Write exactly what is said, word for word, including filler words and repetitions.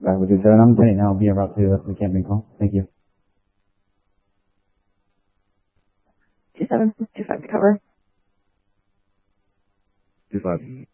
Right, we'll do seven. I'm ten now. I'll be about to the camping call. Thank you. Two seven, two five to cover. Two five.